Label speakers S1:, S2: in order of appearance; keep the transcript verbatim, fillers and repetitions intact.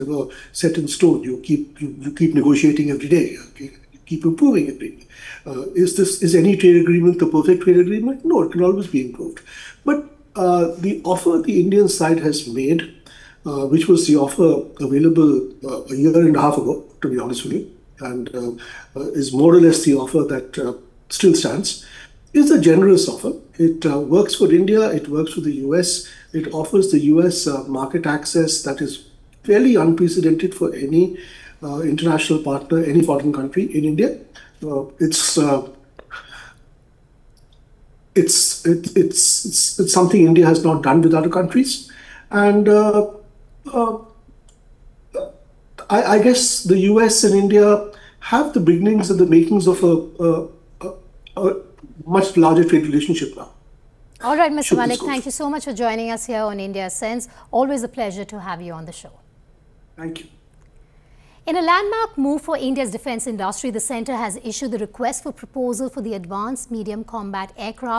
S1: never set in stone. You keep you, you keep negotiating every day. Okay? You keep improving every day. Uh, is this is any trade agreement the perfect trade agreement? No, it can always be improved. But uh, the offer the Indian side has made, uh, which was the offer available uh, a year and a half ago, to be honest with you, and uh, uh, is more or less the offer that uh, still stands, is a generous offer. It uh, works for India, it works for the U S, it offers the U S uh, market access that is fairly unprecedented for any uh, international partner, any foreign country in India. Uh, it's, uh, it's, it, it's, it's, it's something India has not done with other countries. And uh, uh, I, I guess the U S and India have the beginnings and the makings of a, a, a, a much larger trade relationship now.
S2: All right, Mister Malik, thank you so much for joining us here on India Sense. Always a pleasure to have you on the show.
S1: Thank you.
S2: In a landmark move for India's defense industry, the centre has issued the request for proposal for the Advanced Medium Combat Aircraft